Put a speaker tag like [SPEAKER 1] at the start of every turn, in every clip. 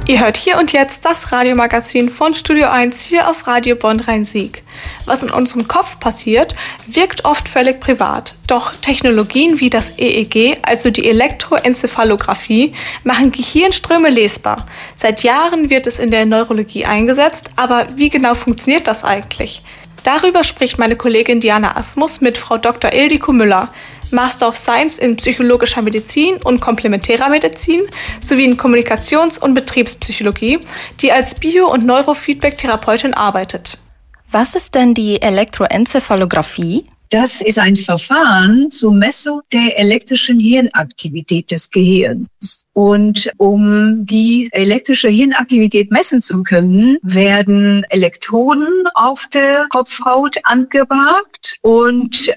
[SPEAKER 1] Ihr hört hier und jetzt das Radiomagazin von Studio 1 hier auf Radio Bonn Rhein-Sieg. Was in unserem Kopf passiert, wirkt oft völlig privat. Doch Technologien wie das EEG, also die Elektroenzephalographie, machen Gehirnströme lesbar. Seit Jahren wird es in der Neurologie eingesetzt, aber wie genau funktioniert das eigentlich? Darüber spricht meine Kollegin Diana Asmus mit Frau Dr. Ildiko Müller, Master of Science in psychologischer Medizin und komplementärer Medizin sowie in Kommunikations- und Betriebspsychologie, die als Bio- und Neurofeedback-Therapeutin arbeitet.
[SPEAKER 2] Was ist denn die Elektroenzephalographie?
[SPEAKER 3] Das ist ein Verfahren zur Messung der elektrischen Hirnaktivität des Gehirns. Und um die elektrische Hirnaktivität messen zu können, werden Elektroden auf der Kopfhaut angebracht und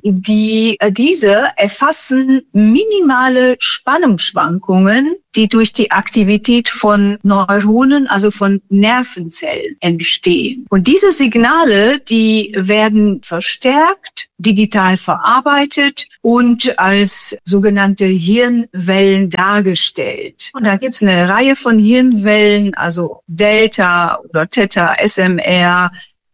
[SPEAKER 3] diese erfassen minimale Spannungsschwankungen, die durch die Aktivität von Neuronen, also von Nervenzellen entstehen. Und diese Signale, die werden verstärkt, digital verarbeitet und als sogenannte Hirnwellen dargestellt. Und da gibt es eine Reihe von Hirnwellen, also Delta oder Theta, SMR,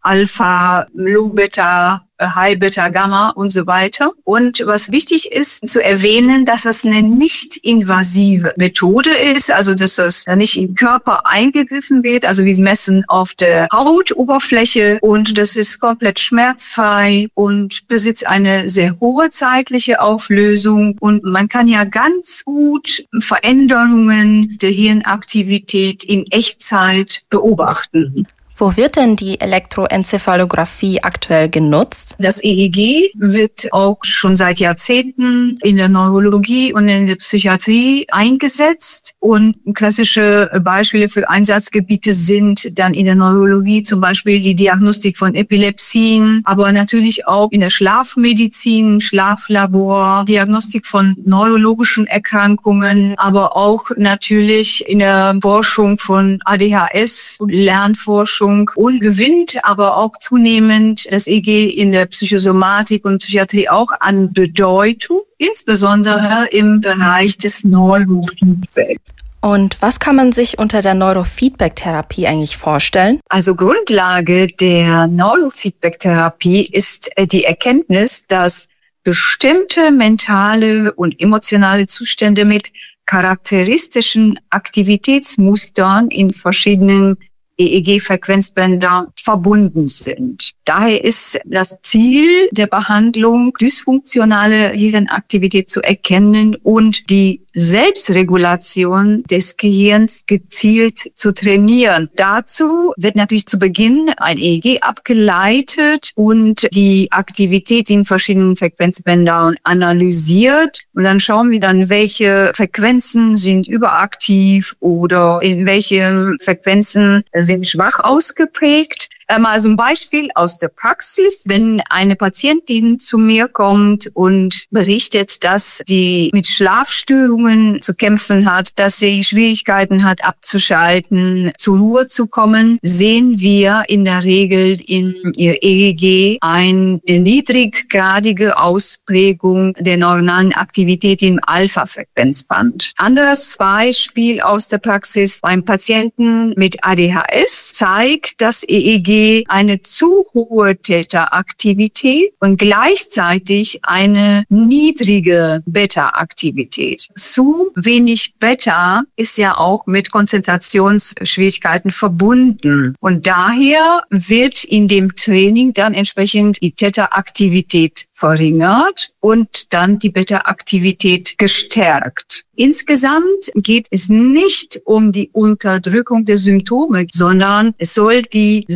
[SPEAKER 3] Alpha, Low Beta, High Beta, Gamma und so weiter. Und was wichtig ist zu erwähnen, dass das eine nicht-invasive Methode ist, also dass das nicht im Körper eingegriffen wird. Also wir messen auf der Hautoberfläche und das ist komplett schmerzfrei und besitzt eine sehr hohe zeitliche Auflösung. Und man kann ja ganz gut Veränderungen der Hirnaktivität in Echtzeit beobachten.
[SPEAKER 2] Wo wird denn die Elektroenzephalographie aktuell genutzt?
[SPEAKER 3] Das EEG wird auch schon seit Jahrzehnten in der Neurologie und in der Psychiatrie eingesetzt. Und klassische Beispiele für Einsatzgebiete sind dann in der Neurologie zum Beispiel die Diagnostik von Epilepsien, aber natürlich auch in der Schlafmedizin, Schlaflabor, Diagnostik von neurologischen Erkrankungen, aber auch natürlich in der Forschung von ADHS und Lernforschung. Und gewinnt aber auch zunehmend das EEG in der Psychosomatik und Psychiatrie auch an Bedeutung, insbesondere im Bereich des Neurofeedbacks.
[SPEAKER 2] Und was kann man sich unter der Neurofeedback-Therapie eigentlich vorstellen?
[SPEAKER 3] Also Grundlage der Neurofeedback-Therapie ist die Erkenntnis, dass bestimmte mentale und emotionale Zustände mit charakteristischen Aktivitätsmustern in verschiedenen EEG-Frequenzbänder verbunden sind. Daher ist das Ziel der Behandlung, dysfunktionale Hirnaktivität zu erkennen und die Selbstregulation des Gehirns gezielt zu trainieren. Dazu wird natürlich zu Beginn ein EEG abgeleitet und die Aktivität in verschiedenen Frequenzbändern analysiert. Und dann schauen wir dann, welche Frequenzen sind überaktiv oder in welchen Frequenzen sind schwach ausgeprägt. Mal so ein Beispiel aus der Praxis. Wenn eine Patientin zu mir kommt und berichtet, dass sie mit Schlafstörungen zu kämpfen hat, dass sie Schwierigkeiten hat abzuschalten, zur Ruhe zu kommen, sehen wir in der Regel in ihr EEG eine niedriggradige Ausprägung der neuronalen Aktivität im Alpha-Frequenzband. Anderes Beispiel aus der Praxis beim Patienten mit ADHS zeigt, dass EEG eine zu hohe Theta-Aktivität und gleichzeitig eine niedrige Beta-Aktivität. Zu wenig Beta ist ja auch mit Konzentrationsschwierigkeiten verbunden. Und daher wird in dem Training dann entsprechend die Theta-Aktivität verringert und dann die Beta-Aktivität gestärkt. Insgesamt geht es nicht um die Unterdrückung der Symptome, sondern es soll die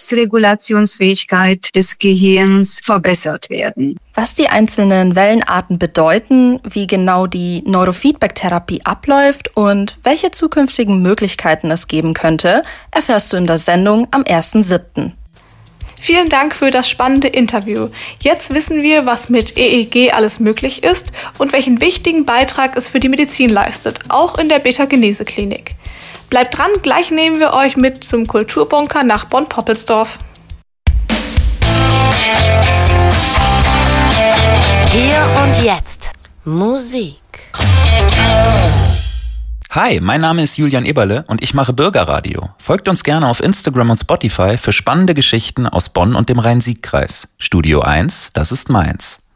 [SPEAKER 3] Selbstregulationsfähigkeit des Gehirns verbessert werden.
[SPEAKER 2] Was die einzelnen Wellenarten bedeuten, wie genau die Neurofeedback-Therapie abläuft und welche zukünftigen Möglichkeiten es geben könnte, erfährst du in der Sendung am 1.7.
[SPEAKER 1] Vielen Dank für das spannende Interview. Jetzt wissen wir, was mit EEG alles möglich ist und welchen wichtigen Beitrag es für die Medizin leistet, auch in der Beta-Genese-Klinik. Bleibt dran, gleich nehmen wir euch mit zum Kulturbunker nach Bonn-Poppelsdorf.
[SPEAKER 4] Hier und jetzt Musik. Hi, mein Name ist Julian Eberle und ich mache Bürgerradio. Folgt uns gerne auf Instagram und Spotify für spannende Geschichten aus Bonn und dem Rhein-Sieg-Kreis. Studio 1, das ist meins.